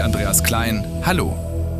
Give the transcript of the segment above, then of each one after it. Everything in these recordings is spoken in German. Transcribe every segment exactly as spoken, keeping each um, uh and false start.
hier Andreas Klein. Hallo.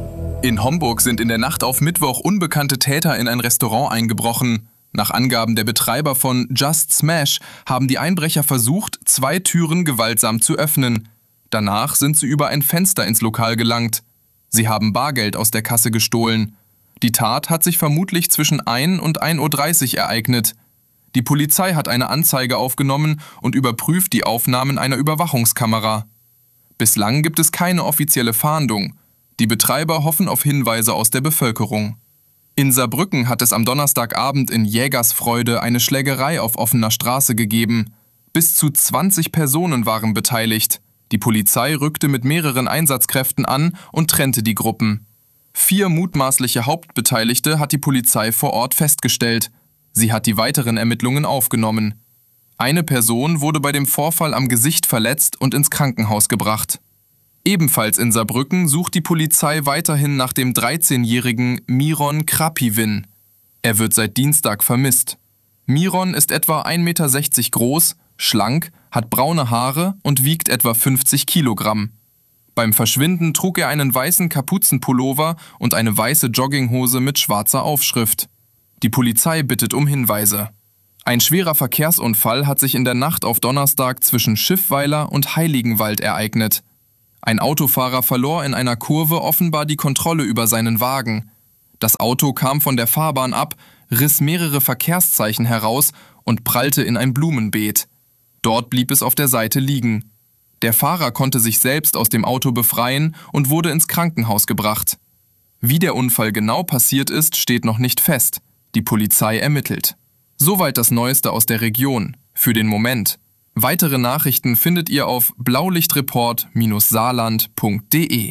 In Homburg sind in der Nacht auf Mittwoch unbekannte Täter in ein Restaurant eingebrochen. Nach Angaben der Betreiber von Just Smash haben die Einbrecher versucht, zwei Türen gewaltsam zu öffnen. Danach sind sie über ein Fenster ins Lokal gelangt. Sie haben Bargeld aus der Kasse gestohlen. Die Tat hat sich vermutlich zwischen ein und ein Uhr dreißig ereignet. Die Polizei hat eine Anzeige aufgenommen und überprüft die Aufnahmen einer Überwachungskamera. Bislang gibt es keine offizielle Fahndung. Die Betreiber hoffen auf Hinweise aus der Bevölkerung. In Saarbrücken hat es am Donnerstagabend in Jägersfreude eine Schlägerei auf offener Straße gegeben. Bis zu zwanzig Personen waren beteiligt. Die Polizei rückte mit mehreren Einsatzkräften an und trennte die Gruppen. Vier mutmaßliche Hauptbeteiligte hat die Polizei vor Ort festgestellt. Sie hat die weiteren Ermittlungen aufgenommen. Eine Person wurde bei dem Vorfall am Gesicht verletzt und ins Krankenhaus gebracht. Ebenfalls in Saarbrücken sucht die Polizei weiterhin nach dem dreizehnjährigen Miron Krapivin. Er wird seit Dienstag vermisst. Miron ist etwa ein Meter sechzig groß, schlank, hat braune Haare und wiegt etwa fünfzig Kilogramm. Beim Verschwinden trug er einen weißen Kapuzenpullover und eine weiße Jogginghose mit schwarzer Aufschrift. Die Polizei bittet um Hinweise. Ein schwerer Verkehrsunfall hat sich in der Nacht auf Donnerstag zwischen Schiffweiler und Heiligenwald ereignet. Ein Autofahrer verlor in einer Kurve offenbar die Kontrolle über seinen Wagen. Das Auto kam von der Fahrbahn ab, riss mehrere Verkehrszeichen heraus und prallte in ein Blumenbeet. Dort blieb es auf der Seite liegen. Der Fahrer konnte sich selbst aus dem Auto befreien und wurde ins Krankenhaus gebracht. Wie der Unfall genau passiert ist, steht noch nicht fest. Die Polizei ermittelt. Soweit das Neueste aus der Region. Für den Moment. Weitere Nachrichten findet ihr auf blaulichtreport Bindestrich saarland Punkt de.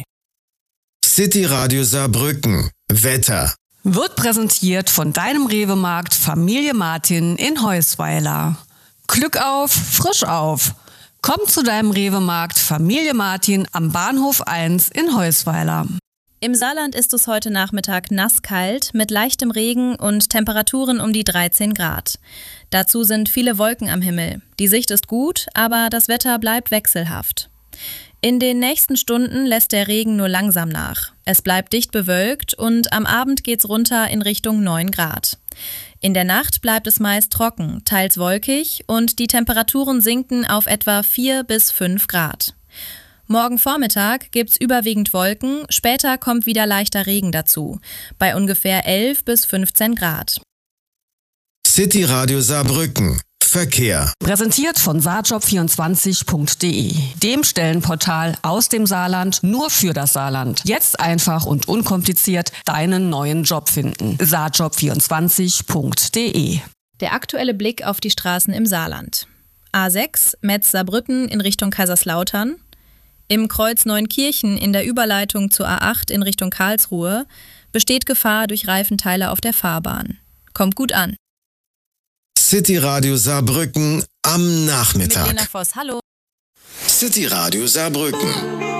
City Radio Saarbrücken. Wetter. Wird präsentiert von deinem Rewe-Markt Familie Martin in Heusweiler. Glück auf, frisch auf. Komm zu deinem Rewe-Markt Familie Martin am Bahnhof eins in Heusweiler. Im Saarland ist es heute Nachmittag nasskalt mit leichtem Regen und Temperaturen um die dreizehn Grad. Dazu sind viele Wolken am Himmel. Die Sicht ist gut, aber das Wetter bleibt wechselhaft. In den nächsten Stunden lässt der Regen nur langsam nach. Es bleibt dicht bewölkt und am Abend geht's runter in Richtung neun Grad. In der Nacht bleibt es meist trocken, teils wolkig und die Temperaturen sinken auf etwa vier bis fünf Grad. Morgen Vormittag gibt's überwiegend Wolken, später kommt wieder leichter Regen dazu, bei ungefähr elf bis fünfzehn Grad. City Radio Saarbrücken. Verkehr. Präsentiert von saarjob vierundzwanzig Punkt de, dem Stellenportal aus dem Saarland nur für das Saarland. Jetzt einfach und unkompliziert deinen neuen Job finden. saarjob vierundzwanzig Punkt de. Der aktuelle Blick auf die Straßen im Saarland. A sechs Metz-Saarbrücken in Richtung Kaiserslautern. Im Kreuz Neunkirchen in der Überleitung zur A acht in Richtung Karlsruhe besteht Gefahr durch Reifenteile auf der Fahrbahn. Kommt gut an. City Radio Saarbrücken am Nachmittag. Mit Lena Voss, hallo. City Radio Saarbrücken.